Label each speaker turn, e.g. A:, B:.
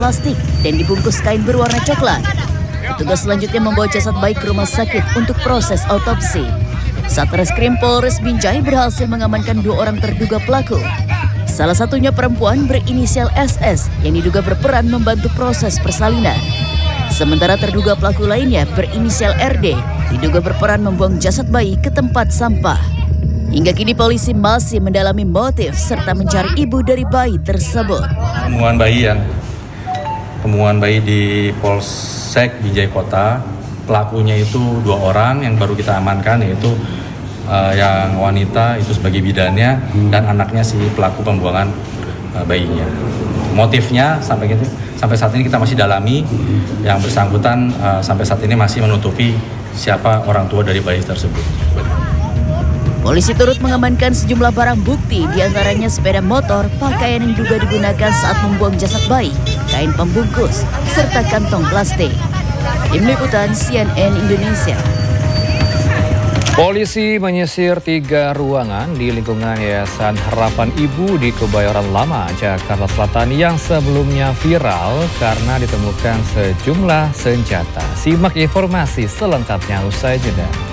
A: plastik dan dibungkus kain berwarna coklat. Petugas selanjutnya membawa jasad bayi ke rumah sakit untuk proses otopsi. Satreskrim Polres Binjai berhasil mengamankan 2 orang terduga pelaku. Salah satunya perempuan berinisial SS yang diduga berperan membantu proses persalinan. Sementara terduga pelaku lainnya berinisial RD diduga berperan membuang jasad bayi ke tempat sampah. Hingga kini polisi masih mendalami motif serta mencari ibu dari bayi tersebut.
B: Pembuangan bayi di Polsek Binjai Kota. Pelakunya itu 2 orang yang baru kita amankan, yaitu yang wanita itu sebagai bidannya dan anaknya si pelaku pembuangan bayinya. Motifnya sampai saat ini kita masih dalami. Yang bersangkutan sampai saat ini masih menutupi siapa orang tua dari bayi tersebut.
A: Polisi turut mengamankan sejumlah barang bukti, diantaranya sepeda motor, pakaian yang juga digunakan saat membuang jasad bayi, kain pembungkus, serta kantong plastik. Tim Liputan CNN Indonesia.
C: Polisi menyisir 3 ruangan di lingkungan Yayasan Harapan Ibu di Kebayoran Lama, Jakarta Selatan yang sebelumnya viral karena ditemukan sejumlah senjata. Simak informasi selengkapnya usai jeda.